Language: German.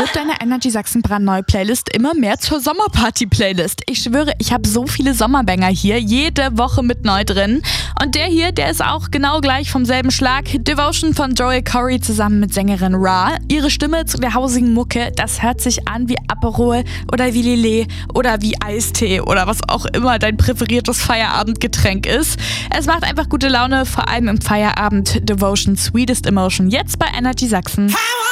wird deine Energy Sachsen brandneue Playlist immer mehr zur Sommerparty-Playlist. Ich schwöre, ich habe so viele Sommerbanger hier, jede Woche mit neu drin. Und der hier, der ist auch genau gleich vom selben Schlag. Devotion von Joel Corry zusammen mit Sängerin Ra. Ihre Stimme zu der hausigen Mucke, das hört sich an wie Aperol oder wie Lillet oder wie Eistee oder was auch immer dein präferiertes Feierabendgetränk ist. Es macht einfach gute Laune, vor allem im Feierabend. Devotion Sweetest Emotion, jetzt bei Energy Sachsen.